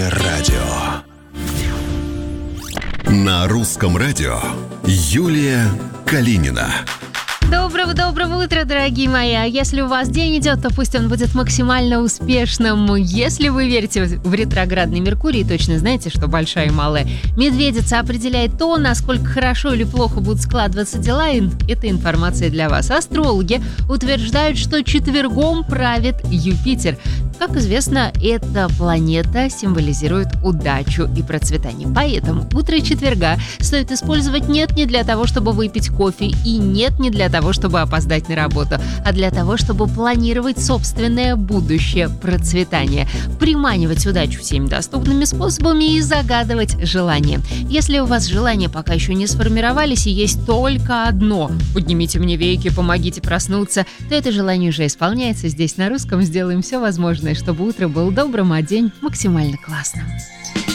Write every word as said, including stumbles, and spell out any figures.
Радио. На русском радио Юлия Калинина. Доброго-доброго утра, дорогие мои! А если у вас день идет, то пусть он будет максимально успешным. Если вы верите в ретроградный Меркурий, точно знаете, что большая и малая медведица определяет то, насколько хорошо или плохо будут складываться дела, и эта информация для вас. Астрологи утверждают, что четвергом правит Юпитер. Как известно, эта планета символизирует удачу и процветание. Поэтому утро четверга стоит использовать нет не для того, чтобы выпить кофе, и нет не для того, чтобы опоздать на работу, а для того, чтобы планировать собственное будущее процветание, приманивать удачу всеми доступными способами и загадывать желания. Если у вас желания пока еще не сформировались и есть только одно – поднимите мне веки, помогите проснуться, то это желание уже исполняется. Здесь на русском сделаем все возможное, чтобы утро было добрым, а день максимально классным.